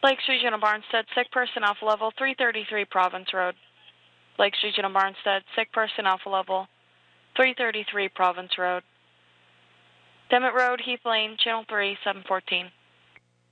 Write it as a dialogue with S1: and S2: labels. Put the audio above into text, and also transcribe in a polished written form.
S1: Lake Street, General Barnstead, sick person, Alpha Level, 333 Province Road. Lake Street, General Barnstead, sick person, Alpha Level, 333 Province Road. Demet Road, Heath Lane, Channel 3, 714.